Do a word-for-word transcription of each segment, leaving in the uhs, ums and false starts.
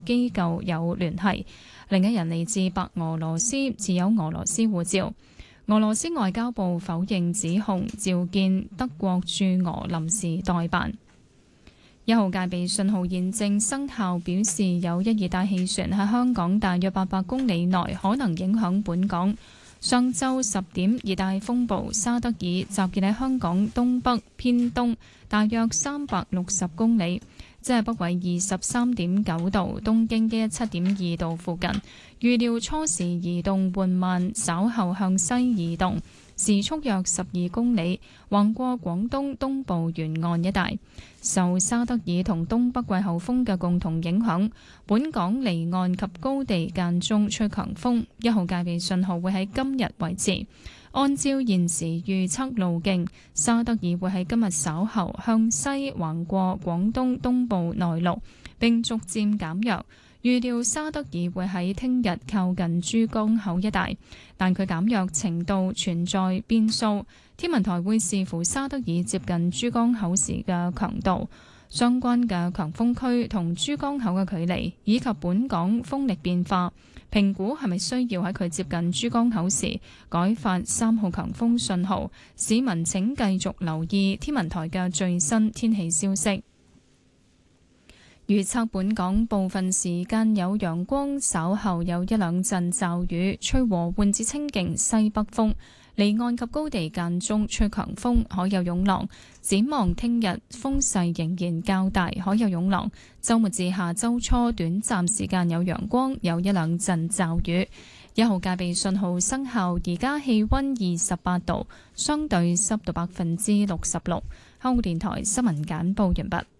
機構有聯繫。另一人嚟自白俄羅斯，持有俄羅斯護照。俄羅斯外交部否認指控，召見德國駐俄臨時代辦。一號戒備信號現正生效，表示有一熱帶氣旋喺香港大約八百公里內可能影響本港。上晝十點，熱帶風暴沙德爾集結喺香港東北偏東大約三百六十公里，即係北緯二十三點九度、東經一一七點二度附近。預料初時移動緩慢，稍後向西移動，時速約十二公里，橫過廣東東部沿岸一帶。受沙德爾同東北季候風嘅共同影響，本港離岸及高地間中吹強風，一號戒備信號會喺今日維持。按照現時預測路徑，沙德爾會喺今日稍後向西橫過廣東東部內陸，並逐漸減弱。預料沙德爾會喺聽日靠近珠江口一帶，但佢減弱程度存在變數。天文台會視乎沙德爾接近珠江口時嘅強度、相關嘅強風區同珠江口嘅距離，以及本港風力變化，評估係咪需要喺佢接近珠江口時改發三號強風信號。市民請繼續留意天文台嘅最新天氣消息。預測本港部分時間有陽光，稍後有一兩陣驟雨，吹和緩至清勁西北風，離岸及高地間中吹強風，可有湧浪。展望聽日風勢仍然較大，可有湧浪。週末至下週初短暫時間有陽光，有一兩陣驟雨。一號戒備信號生效，而家氣溫二十八度，相對濕度百分之六十六。香港電台新聞簡報完畢。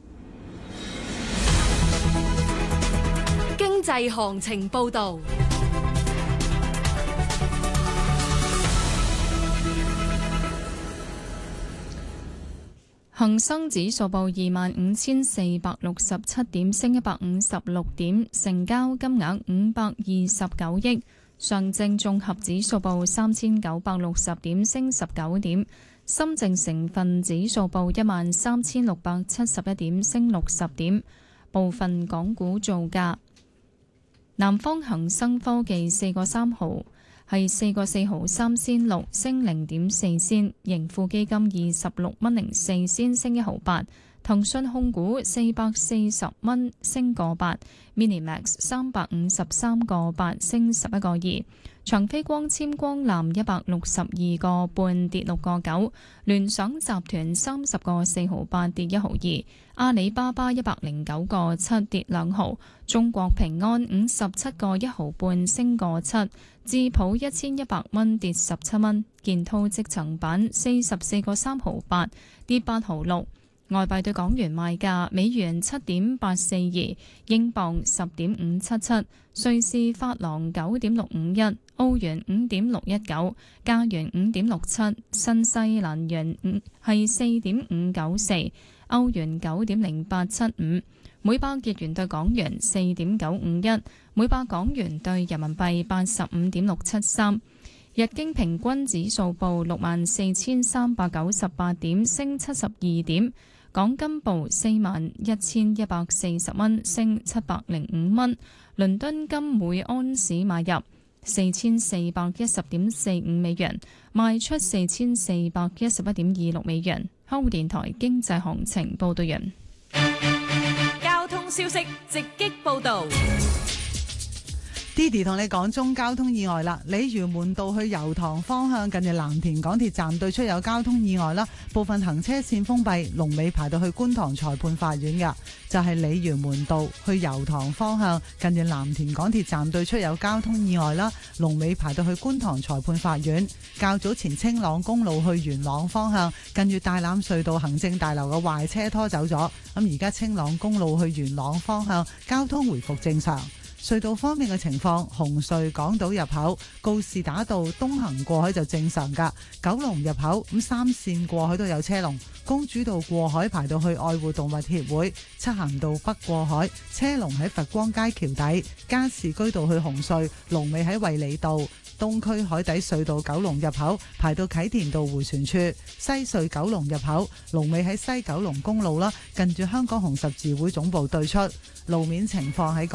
經濟行情報道。 恒生指數報二萬五千四百六十七點，升一百五十六點，成交金額五百二十九億。上證綜合指數報三千九百六十點，升十九點。深證成分指數報一萬三千六百七十一點，升六十點。部分港股造價。南方恒生科技四個三毫係四個四毫三仙六，升零點四仙。盈富基金二十六蚊零四仙，升一毫八。騰訊控股四百四十蚊，升個八。Minimax 三百五十三個八，升十一個二。長飛光纖光纜一百六十二個半，跌六個九。聯想集團三十個四毫八，跌一毫二。阿里巴巴一百零九個七，跌兩毫。中國平安五十七個一毫半，升個七。智普一千一百蚊，跌十七蚊。建滔積層板四十四個三毫八，跌八毫六。外幣對港元賣價：美元七點八四二，英鎊十點五七七，瑞士法郎九點六五一，澳元五點六一九，加元五點六七，新西蘭元係四點五九四，歐元九點零八七五，每百日元對港元四點九五一，每百港元對人民幣八十五點六七三。日經平均指數報六萬四千三百九十八點，升七十二點。港金報四萬一千一百四十蚊，升七百零五蚊。倫敦金每安士買入四千四百一十點四五美元，賣出四千四百一十一點二六美元。香港電台經濟行情報道完。 交通消息直擊報道。 Didi 同你講中交通意外啦，鯉魚門道去油塘方向近住藍田港鐵站對出有交通意外啦，部分行車線封閉，龍尾排到去觀塘裁判法院㗎，就係鯉魚門道去油塘方向近住藍田港鐵站對出有交通意外啦，龍尾排到去觀塘裁判法院。較早前青朗公路去元朗方向近住大欖隧道行政大樓嘅壞車拖走咗，咁而家青朗公路去元朗方向交通回復正常。隧道方面嘅情況，紅隧港島入口告士打道東行過海就正常噶，九龍入口咁三線過海都有車龍，公主道過海排到去愛護動物協會，漆咸道北過海車龍喺佛光街橋底，加士居道去紅隧龍尾喺衛理道， 東區海底隧道九龍入口排到啟田道迴旋處，西隧九龍入口龍尾喺西九龍公路啦，近住香港紅十字會總部對出。路面情況喺